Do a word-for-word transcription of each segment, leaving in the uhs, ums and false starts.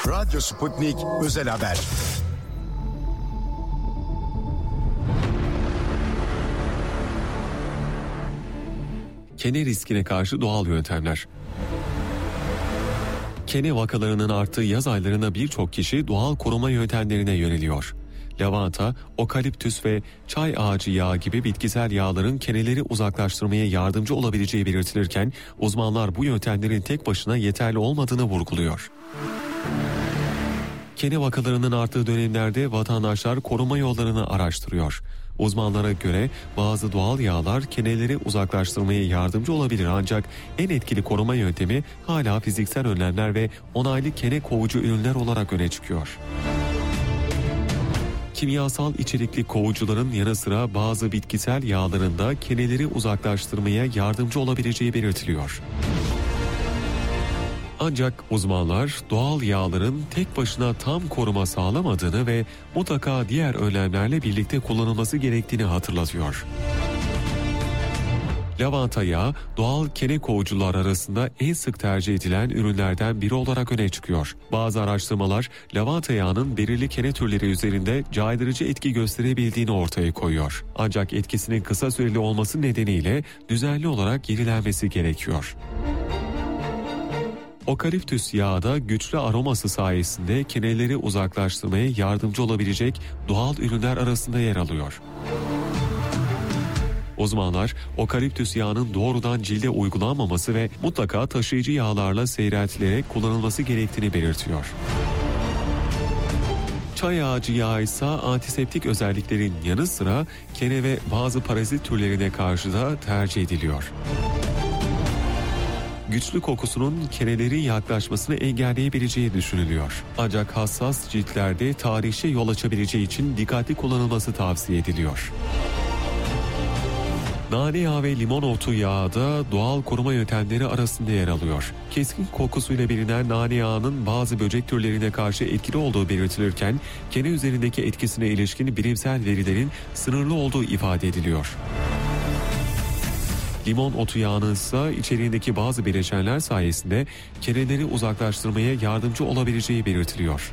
Radyo Sputnik Özel Haber. Kene riskine karşı doğal yöntemler. Kene vakalarının arttığı yaz aylarında birçok kişi doğal koruma yöntemlerine yöneliyor. Lavanta, okaliptüs ve çay ağacı yağı gibi bitkisel yağların keneleri uzaklaştırmaya yardımcı olabileceği belirtilirken uzmanlar bu yöntemlerin tek başına yeterli olmadığını vurguluyor. Kene vakalarının arttığı dönemlerde vatandaşlar koruma yollarını araştırıyor. Uzmanlara göre bazı doğal yağlar keneleri uzaklaştırmaya yardımcı olabilir ancak en etkili koruma yöntemi hala fiziksel önlemler ve onaylı kene kovucu ürünler olarak öne çıkıyor. Kimyasal içerikli kovucuların yanı sıra bazı bitkisel yağların da keneleri uzaklaştırmaya yardımcı olabileceği belirtiliyor. Ancak uzmanlar doğal yağların tek başına tam koruma sağlamadığını ve mutlaka diğer önlemlerle birlikte kullanılması gerektiğini hatırlatıyor. Lavanta yağı doğal kene kovucular arasında en sık tercih edilen ürünlerden biri olarak öne çıkıyor. Bazı araştırmalar lavanta yağının belirli kene türleri üzerinde caydırıcı etki gösterebildiğini ortaya koyuyor. Ancak etkisinin kısa süreli olması nedeniyle düzenli olarak yenilenmesi gerekiyor. Okaliptüs yağı da güçlü aroması sayesinde keneleri uzaklaştırmaya yardımcı olabilecek doğal ürünler arasında yer alıyor. Uzmanlar okaliptüs yağının doğrudan cilde uygulanmaması ve mutlaka taşıyıcı yağlarla seyreltilerek kullanılması gerektiğini belirtiyor. Çay ağacı yağı ise antiseptik özelliklerin yanı sıra kene ve bazı parazit türlerine karşı da tercih ediliyor. Güçlü kokusunun kenelerin yaklaşmasını engelleyebileceği düşünülüyor. Ancak hassas ciltlerde tahrişe yol açabileceği için dikkatli kullanılması tavsiye ediliyor. Nane yağı ve limon otu yağı da doğal koruma yöntemleri arasında yer alıyor. Keskin kokusuyla bilinen nane yağının bazı böcek türlerine karşı etkili olduğu belirtilirken kene üzerindeki etkisine ilişkin bilimsel verilerin sınırlı olduğu ifade ediliyor. Limon otu yağının ise içeriğindeki bazı bileşenler sayesinde keneleri uzaklaştırmaya yardımcı olabileceği belirtiliyor.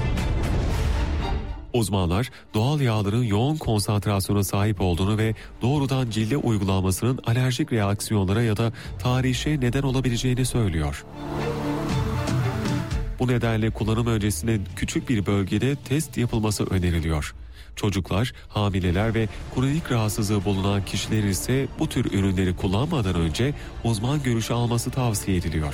Uzmanlar doğal yağların yoğun konsantrasyona sahip olduğunu ve doğrudan cilde uygulanmasının alerjik reaksiyonlara ya da tahrişe neden olabileceğini söylüyor. Bu nedenle kullanım öncesinde küçük bir bölgede test yapılması öneriliyor. Çocuklar, hamileler ve kronik rahatsızlığı bulunan kişiler ise bu tür ürünleri kullanmadan önce uzman görüşü alması tavsiye ediliyor.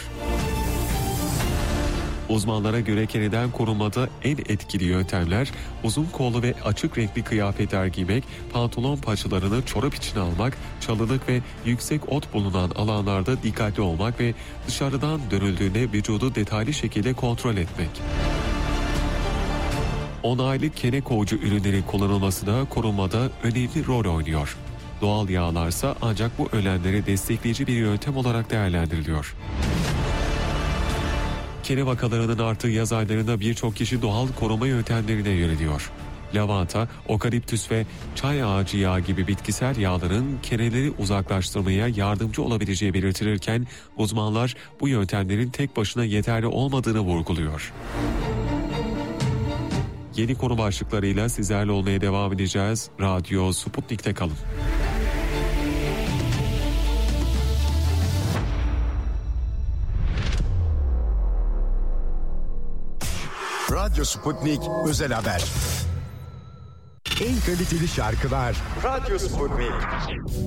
Uzmanlara göre keneden korunmada en etkili yöntemler uzun kollu ve açık renkli kıyafetler giymek, pantolon paçalarını çorap içine almak, çalılık ve yüksek ot bulunan alanlarda dikkatli olmak ve dışarıdan dönüldüğünde vücudu detaylı şekilde kontrol etmek. Onaylı kene kovucu ürünlerin kullanılması da korunmada önemli rol oynuyor. Doğal yağlarsa ancak bu önlemleri destekleyici bir yöntem olarak değerlendiriliyor. Kene vakalarının arttığı yaz aylarında birçok kişi doğal koruma yöntemlerine yöneliyor. Lavanta, okaliptüs ve çay ağacı yağı gibi bitkisel yağların keneleri uzaklaştırmaya yardımcı olabileceği belirtilirken uzmanlar bu yöntemlerin tek başına yeterli olmadığını vurguluyor. Yeni konu başlıklarıyla sizlerle olmaya devam edeceğiz. Radyo Sputnik'te kalın. Radyo Sputnik Özel Haber. En kaliteli şarkılar Radyo Sputnik.